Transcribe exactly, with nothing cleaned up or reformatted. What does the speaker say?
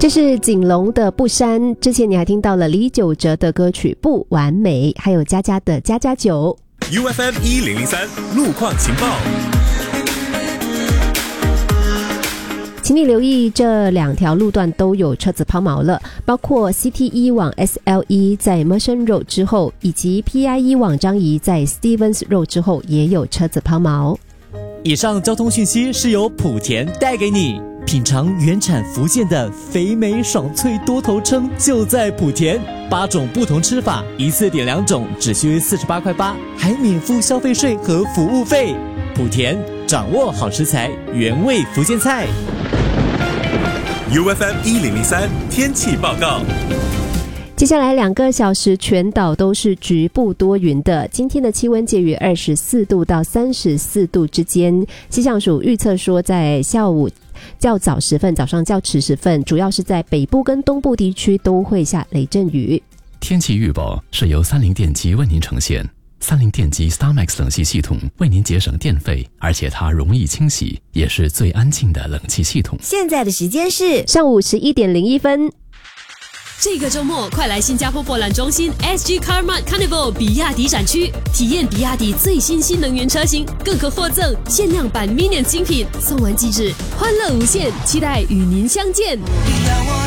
这是景龙的不删，之前你还听到了李玖哲的歌曲不完美，还有佳佳的加加酒。 U F M 一零零三路况情报， 请你留意这两条路段都有车子抛锚了，包括 C T 一 往 S L 一 在 Merchant Road 之后，以及 P I 一 往张仪在 Stevens Road 之后也有车子抛锚。 以上交通讯息是由莆田带给你。品尝原产福建的肥美爽脆多头称就在莆田，八种不同吃法，一次点两种，只需四十八块八，还免付消费税和服务费。莆田掌握好食材，原味福建菜。 U F M 一零零三天气报告。 接下来两个小时全岛都是局部多云的，今天的气温介于二十四度到三十四度之间。气象署预测说，在下午较早时分、早上较迟时分，主要是在北部跟东部地区都会下雷阵雨。 天气预报是由三菱电机为您呈现。三菱电机 StarMax 冷气系统为您节省电费，而且它容易清洗，也是最安静的冷气系统。 现在的时间是上午十一点零一分。 这个周末，快来新加坡博览中心 S G Carmart Carnival 比亚迪展区，体验比亚迪最新新能源车型，更可获赠限量版 Minion 精品，送完即止，欢乐无限，期待与您相见。